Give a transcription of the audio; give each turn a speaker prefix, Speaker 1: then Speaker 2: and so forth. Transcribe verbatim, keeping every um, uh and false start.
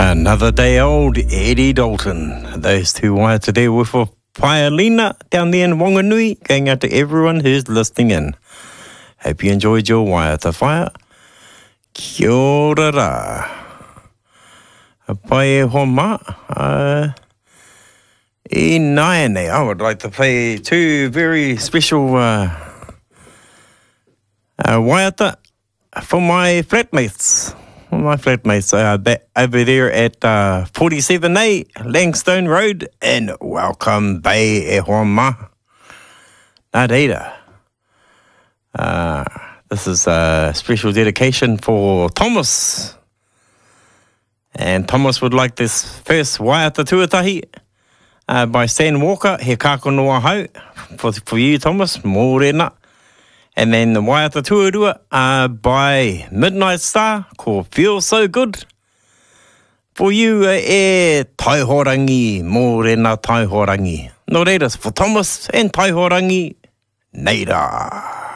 Speaker 1: Another day old, Eddie Dalton. Those two wire today were for Pailina down there in Wanganui, going out to everyone who's listening in. Hope you enjoyed your wire to fire. Kia ora ra. Pai e homa. Uh, e naene. I would like to play two very special uh, uh, waiata for my flatmates. My flatmates are uh, over there at uh, forty-seven A Langstone Road in Welcome Bay e Homa. Nā reira. Uh, this is a special dedication for Thomas. And Thomas would like this first Waiata Tuatahi uh, by Stan Walker, He Kako Noa Hau. For, for you, Thomas, mōrena. And then the Waiata Tuarua uh, by Midnight Star, called Feel So Good. For you, uh, e Taihorangi, mōrena Taihorangi. No reiras, for Thomas and Taihorangi, neira.